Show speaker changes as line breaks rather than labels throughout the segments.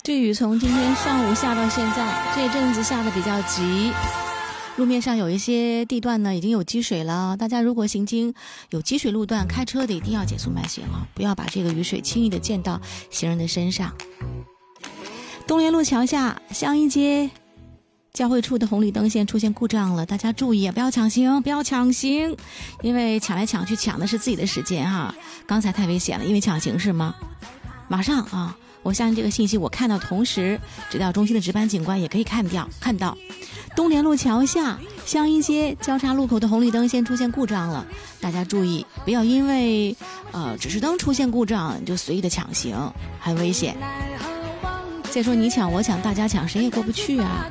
这雨从今天上午下到现在，这阵子下的比较急，路面上有一些地段呢已经有积水了，大家如果行经有积水路段，开车的一定要减速慢行啊，不要把这个雨水轻易的溅到行人的身上。东联路桥下香一街交汇处的红绿灯线出现故障了，大家注意啊，不要抢行，不要抢行，因为抢来抢去抢的是自己的时间哈。刚才太危险了，因为抢行是吗？马上啊，我相信这个信息我看到，同时指导中心的值班警官也可以看到东联路桥下香一街交叉路口的红绿灯线出现故障了，大家注意，不要因为指示灯出现故障就随意的抢行，很危险。再说你抢我抢大家抢，谁也过不去啊。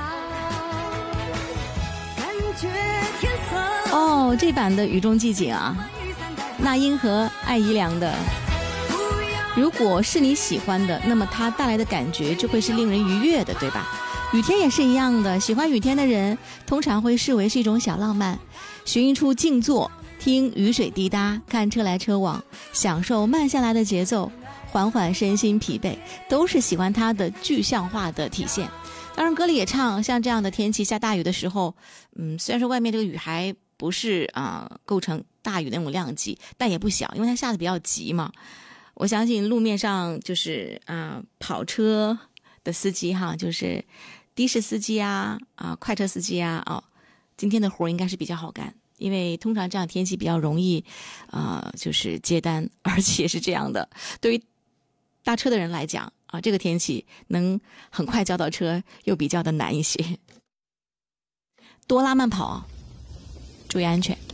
哦，这版的雨中寂静啊，那英和艾怡良的。如果是你喜欢的，那么它带来的感觉就会是令人愉悦的，对吧？雨天也是一样的，喜欢雨天的人通常会视为是一种小浪漫，寻一处静坐，听雨水滴答，看车来车往，享受慢下来的节奏，缓缓身心疲惫，都是喜欢它的具象化的体现。当然歌里也唱，像这样的天气下大雨的时候，虽然说外面这个雨还不是构成大雨的那种量级，但也不小，因为它下的比较急嘛。我相信路面上就是跑车的司机哈，就是的士司机快车司机今天的活应该是比较好干，因为通常这样天气比较容易就是接单，而且是这样的，对于搭车的人来讲这个天气能很快交到车又比较的难一些，多拉慢跑，注意安全。